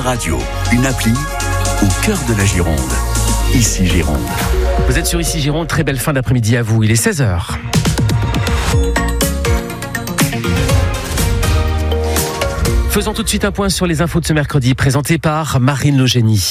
radio, une appli au cœur de la Gironde. Ici Gironde. Vous êtes sur Ici Gironde, très belle fin d'après-midi à vous, il est 16h. Faisons tout de suite un point sur les infos de ce mercredi, présenté par Marine Logénie.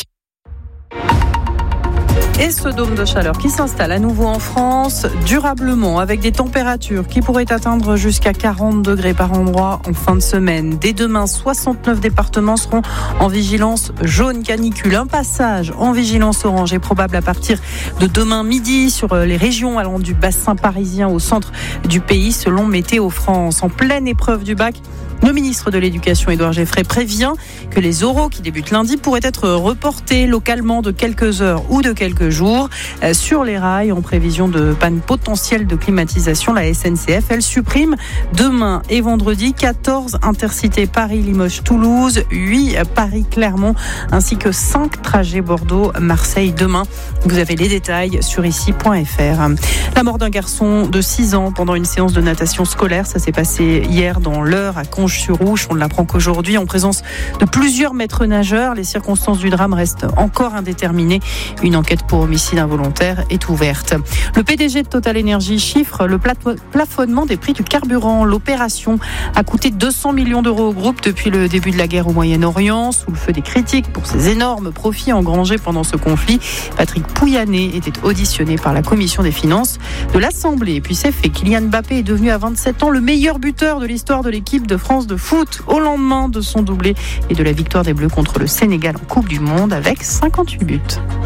Et ce dôme de chaleur qui s'installe à nouveau en France, durablement, avec des températures qui pourraient atteindre jusqu'à 40 degrés par endroit en fin de semaine. Dès demain, 69 départements seront en vigilance jaune canicule. Un passage en vigilance orange est probable à partir de demain midi sur les régions allant du bassin parisien au centre du pays, selon Météo France. En pleine épreuve du bac, le ministre de l'Éducation, Édouard Geffray, prévient que les oraux qui débutent lundi pourraient être reportés localement de quelques heures ou de quelques jours sur les rails en prévision de panne potentielle de climatisation. La SNCF, elle supprime demain et vendredi 14 intercités Paris-Limoges-Toulouse, 8 Paris-Clermont ainsi que 5 trajets Bordeaux-Marseille demain. Vous avez les détails sur ici.fr. La mort d'un garçon de 6 ans pendant une séance de natation scolaire, ça s'est passé hier dans l'Eure à Conches-sur-Ouche. On ne l'apprend qu'aujourd'hui en présence de plusieurs maîtres nageurs. Les circonstances du drame restent encore indéterminées. Une enquête pour homicide involontaire est ouverte. Le PDG de Total Energy chiffre le plafonnement des prix du carburant. L'opération a coûté 200 millions d'euros au groupe depuis le début de la guerre au Moyen-Orient. Sous le feu des critiques pour ses énormes profits engrangés pendant ce conflit, Patrick Pouyanné était auditionné par la commission des finances de l'Assemblée. Et puis c'est fait, Kylian Mbappé est devenu à 27 ans le meilleur buteur de l'histoire de l'équipe de France de foot au lendemain de son doublé et de la victoire des Bleus contre le Sénégal en Coupe du Monde avec 58 buts.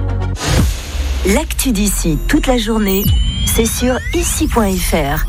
L'actu d'ici toute la journée, c'est sur ici.fr.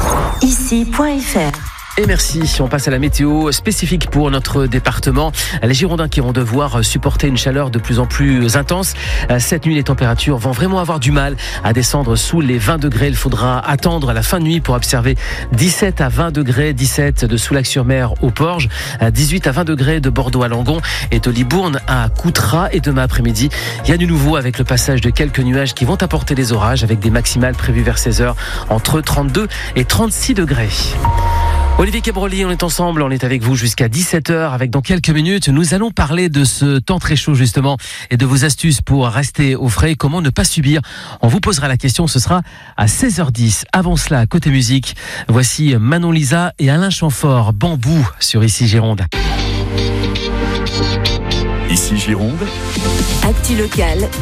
Ici.fr. Et merci, on passe à la météo spécifique pour notre département. Les Girondins qui vont devoir supporter une chaleur de plus en plus intense. Cette nuit, les températures vont vraiment avoir du mal à descendre sous les 20 degrés. Il faudra attendre la fin de nuit pour observer 17 à 20 degrés, 17 de Soulac-sur-Mer au Porge, 18 à 20 degrés de Bordeaux à Langon et de Libourne à Coutras. Et demain après-midi, il y a du nouveau avec le passage de quelques nuages qui vont apporter des orages avec des maximales prévues vers 16h entre 32 et 36 degrés. Olivier Cabroli, on est ensemble, on est avec vous jusqu'à 17h. Avec dans quelques minutes, nous allons parler de ce temps très chaud justement et de vos astuces pour rester au frais. Comment ne pas subir? On vous posera la question, ce sera à 16h10. Avant cela, côté musique, voici Manon Lisa et Alain Chamfort, Bambou sur Ici Gironde. Ici Gironde. Actu locale,